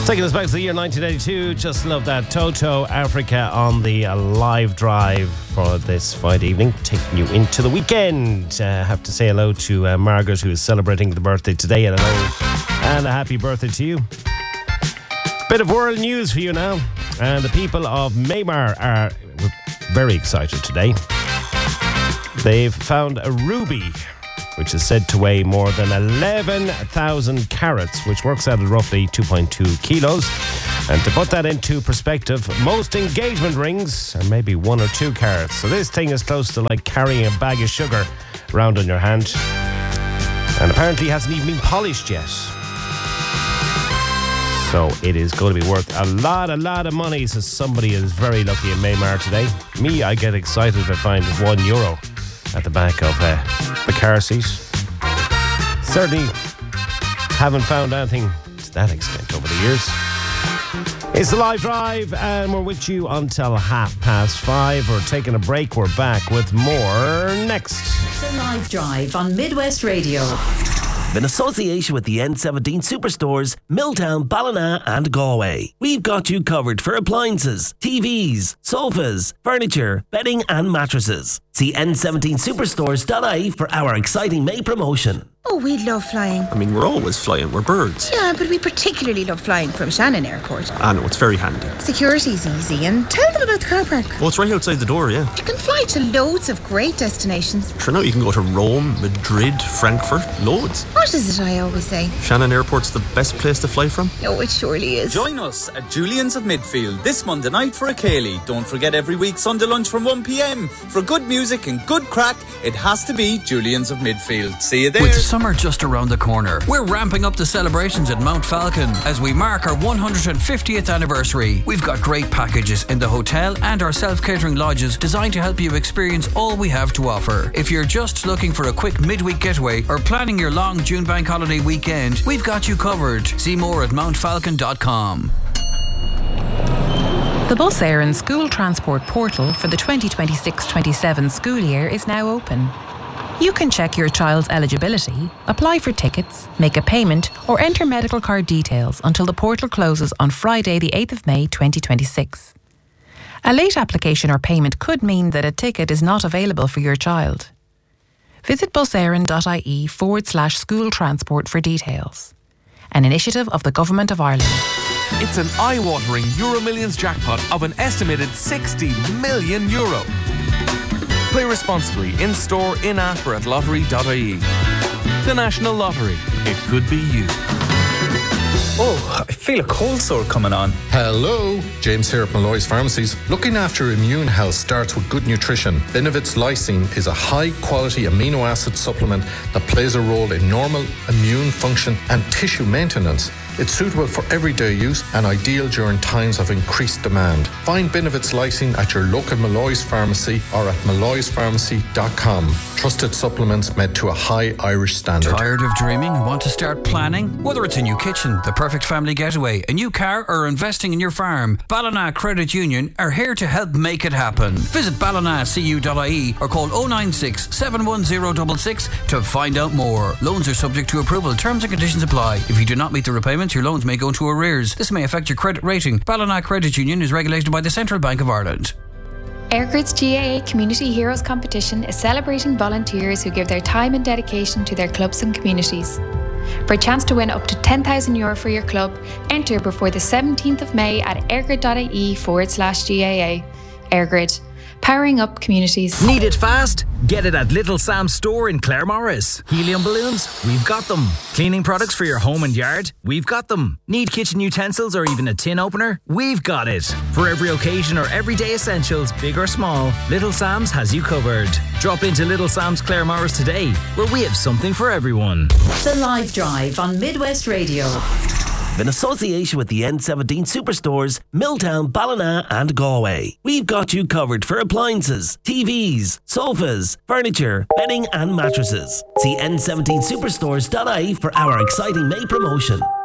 Taking us back to the year 1982, just love that. Toto Africa on the live drive for this Friday evening, taking you into the weekend. Have to say hello to Margaret, who is celebrating the birthday today, and a happy birthday to you. Bit of world news for you now. And the people of Myanmar are very excited today. They've found a ruby, which is said to weigh more than 11,000 carats, which works out at roughly 2.2 kilos. And to put that into perspective, most engagement rings are maybe 1 or 2 carats. So this thing is close to like carrying a bag of sugar around on your hand. And apparently hasn't even been polished yet. So it is going to be worth a lot of money. So somebody is very lucky in Myanmar today. Me, I get excited if I find €1 at the back of the car seat. Certainly haven't found anything to that extent over the years. It's the live drive, and we're with you until 5:30. We're taking a break. We're back with more next. The live drive on Midwest Radio. In association with the N17 Superstores, Milltown, Ballina and Galway. We've got you covered for appliances, TVs, sofas, furniture, bedding and mattresses. See n17superstores.ie for our exciting May promotion. Oh, we love flying. I mean, we're always flying. We're birds. Yeah, but we particularly love flying from Shannon Airport. I know, it's very handy. Security's easy, and tell them about the car park. Oh, it's right outside the door, yeah. You can fly to loads of great destinations. Sure, now you can go to Rome, Madrid, Frankfurt, loads. What is it I always say? Shannon Airport's the best place to fly from? Oh, it surely is. Join us at Julian's of Midfield this Monday night for a Cayley. Don't forget every week Sunday lunch from 1pm. For good music and good crack, it has to be Julian's of Midfield. See you there. With summer just around the corner, we're ramping up the celebrations at Mount Falcon as we mark our 150th anniversary. We've got great packages in the hotel and our self-catering lodges designed to help you experience all we have to offer. If you're just looking for a quick midweek getaway or planning your long June bank holiday weekend, we've got you covered. See more at mountfalcon.com. The Bus Éireann School Transport Portal for the 2026-27 school year is now open. You can check your child's eligibility, apply for tickets, make a payment or enter medical card details until the portal closes on Friday the 8th of May 2026. A late application or payment could mean that a ticket is not available for your child. Visit buséireann.ie/school transport for details. An initiative of the Government of Ireland. It's an eye-watering Euro Millions jackpot of an estimated €60 million. Play responsibly in-store, in-app or at lottery.ie. The National Lottery. It could be you. Oh, I feel a cold sore coming on. Hello, James here at Malloy's Pharmacies. Looking after immune health starts with good nutrition. Benevit's Lysine is a high-quality amino acid supplement that plays a role in normal immune function and tissue maintenance. It's suitable for everyday use and ideal during times of increased demand. Find Benevit's Lysine at your local Malloy's Pharmacy or at malloyspharmacy.com. Trusted supplements made to a high Irish standard. Tired of dreaming and want to start planning? Whether it's a new kitchen, the perfect family getaway, a new car or investing in your farm, Ballina Credit Union are here to help make it happen. Visit ballinacu.ie or call 096 710 66 to find out more. Loans are subject to approval. Terms and conditions apply. If you do not meet the repayment, your loans may go into arrears. This may affect your credit rating. Ballina Credit Union is regulated by the Central Bank of Ireland. Airgrid's GAA Community Heroes Competition is celebrating volunteers who give their time and dedication to their clubs and communities. For a chance to win up to €10,000 for your club, enter before the 17th of May at airgrid.ie/GAA. Airgrid. Powering up communities. Need it fast? Get it at Little Sam's store in Claremorris. Helium balloons? We've got them. Cleaning products for your home and yard? We've got them. Need kitchen utensils or even a tin opener? We've got it. For every occasion or everyday essentials, big or small, Little Sam's has you covered. Drop into Little Sam's Claremorris today, where we have something for everyone. The Live Drive on Midwest Radio. In association with the N17 Superstores, Milltown, Ballina and Galway. We've got you covered for appliances, TVs, sofas, furniture, bedding and mattresses. See n17superstores.ie for our exciting May promotion.